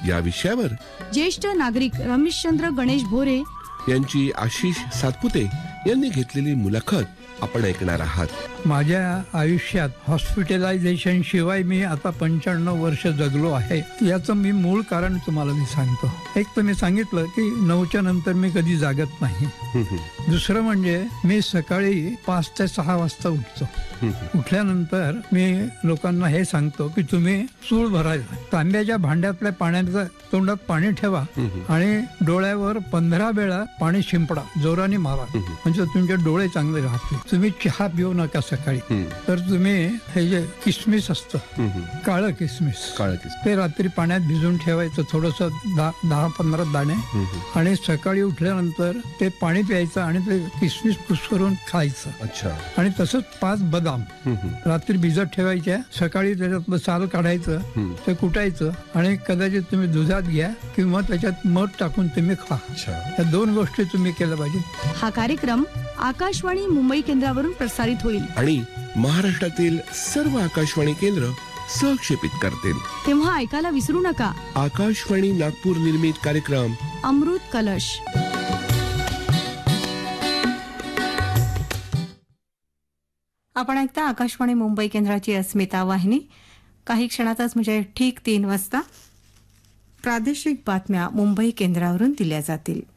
या विषयावर ज्येष्ठ नागरिक रमेशचंद्र गणेश भोरे यांची आशिष सातपुते यांनी घेतलेली मुलाखत आपण ऐकणार आहात. माझ्या आयुष्यात हॉस्पिटलायझेशन शिवाय मी आता 95 वर्ष जगलो आहे. याचं मी मूळ कारण तुम्हाला मी सांगतो. एक तर मी सांगितलं की 9च्या नंतर मी कधी जागत नाही. दुसरं म्हणजे मी सकाळी 5 ते 6 वाजता उठतो. उठल्यानंतर मी लोकांना हे सांगतो की तुम्ही चूळ भरायचा, तांब्याच्या भांड्यातल्या पाण्याचं तोंडात पाणी ठेवा आणि डोळ्यावर 15 वेळा पाणी शिंपडा, जोराने मारा, म्हणजे तुमचे डोळे चांगले राहतील. तुम्ही चहा पिऊ नका सकाळी. तर तुम्ही हे जे किसमिस असतं, काळं किसमिस, ते रात्री पाण्यात भिजून ठेवायचं, थोडस 10-15 दाणे, आणि सकाळी उठल्यानंतर ते पाणी प्यायचं आणि ते किसमिस कुस्करून खायचं. आणि तसंच 5 बदाम रात्री भिजत ठेवायच्या, सकाळी त्याच्यातलं साल काढायचं, ते कुटायचं आणि कदाचित तुम्ही दुधात घ्या किंवा त्याच्यात मध टाकून तुम्ही खा. या 2 गोष्टी तुम्ही केल्या पाहिजे. हा कार्यक्रम आकाशवाणी मुंबई केंद्रावरून प्रसारित होईल आणि महाराष्ट्रातील सर्व आकाशवाणी केंद्र सहक्षेपित करतील. तेव्हा ऐकायला विसरू नका. आकाशवाणी नागपूर निर्मित कार्यक्रम अमृत कलश. आपण ऐकता आकाशवाणी मुंबई केंद्राची अस्मिता वाहिनी. काही क्षणातच म्हणजे ठीक 3 वाजता प्रादेशिक बातम्या मुंबई केंद्रावरून दिल्या जातील.